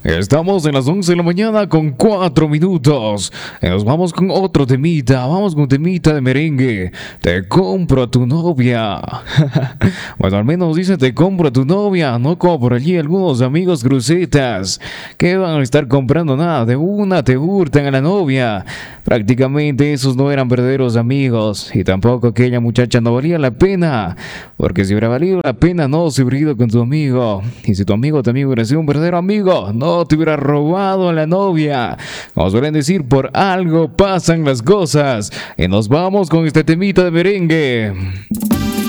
Estamos en las 11 de la mañana con 4 minutos. Nos vamos con otro temita. Vamos con temita de merengue. Te compro a tu novia. Bueno, al menos dice te compro a tu novia. No como por allí algunos amigos crucetas que van a estar comprando nada. De una te hurtan a la novia. Prácticamente esos no eran verdaderos amigos. Y tampoco aquella muchacha no valía la pena. Porque si hubiera valido la pena no se hubiera ido con tu amigo. Y si tu amigo también hubiera sido un verdadero amigo, no te hubiera robado a la novia. Como suelen decir, por algo pasan las cosas. Y nos vamos con este temita de merengue.